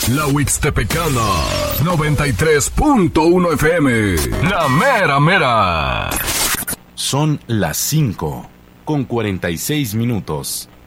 La Huixtepecana, 93.1 FM. La mera mera. Son las 5:46.